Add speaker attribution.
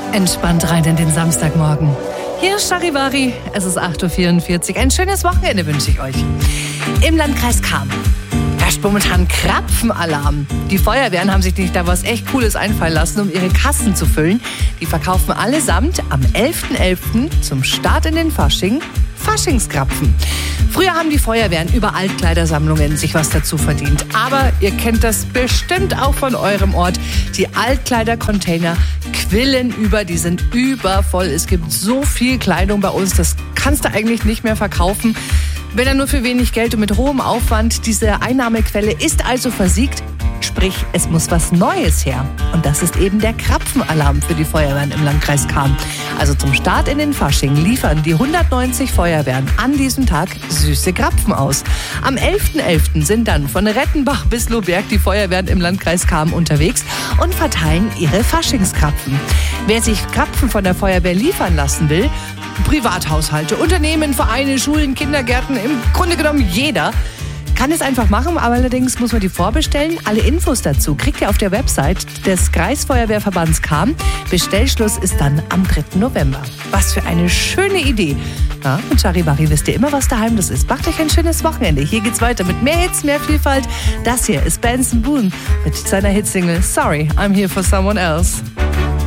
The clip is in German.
Speaker 1: Entspannt rein in den Samstagmorgen. Hier ist Charivari, es ist 8.44 Uhr. Ein schönes Wochenende wünsche ich euch. Im Landkreis Cham herrscht momentan Krapfenalarm. Die Feuerwehren haben sich nicht da was echt Cooles einfallen lassen, um ihre Kassen zu füllen. Die verkaufen allesamt am 11.11. zum Start in den Fasching Faschingskrapfen. Früher haben die Feuerwehren über Altkleidersammlungen sich was dazu verdient. Aber ihr kennt das bestimmt auch von eurem Ort. Die Altkleidercontainer quillen über, die sind übervoll. Es gibt so viel Kleidung bei uns, das kannst du eigentlich nicht mehr verkaufen. Wenn er nur für wenig Geld und mit hohem Aufwand, diese Einnahmequelle ist also versiegt. Sprich, es muss was Neues her. Und das ist eben der Krapfenalarm für die Feuerwehren im Landkreis Cham. Also zum Start in den Fasching liefern die 190 Feuerwehren an diesem Tag süße Krapfen aus. Am 11.11. sind dann von Rettenbach bis Lohberg die Feuerwehren im Landkreis Cham unterwegs und verteilen ihre Faschingskrapfen. Wer sich Krapfen von der Feuerwehr liefern lassen will, Privathaushalte, Unternehmen, Vereine, Schulen, Kindergärten, im Grunde genommen jeder, kann es einfach machen, aber allerdings muss man die vorbestellen. Alle Infos dazu kriegt ihr auf der Website des Kreisfeuerwehrverbands Cham. Bestellschluss ist dann am 3. November. Was für eine schöne Idee. Ja, mit Charivari wisst ihr immer, was daheim das ist. Macht euch ein schönes Wochenende. Hier geht's weiter mit mehr Hits, mehr Vielfalt. Das hier ist Benson Boone mit seiner Hitsingle Sorry, I'm Here for Someone Else.